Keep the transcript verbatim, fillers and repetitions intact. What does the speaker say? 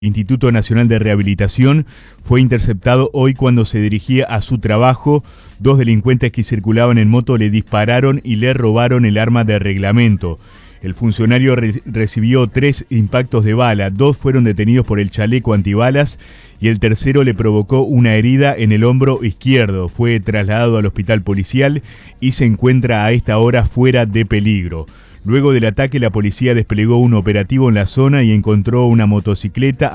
Instituto Nacional de Rehabilitación fue interceptado hoy cuando se dirigía a su trabajo. Dos delincuentes que circulaban en moto le dispararon y le robaron el arma de reglamento. El funcionario re- recibió tres impactos de bala, dos fueron detenidos por el chaleco antibalas y el tercero le provocó una herida en el hombro izquierdo. Fue trasladado al hospital policial y se encuentra a esta hora fuera de peligro. Luego del ataque, la policía desplegó un operativo en la zona y encontró una motocicleta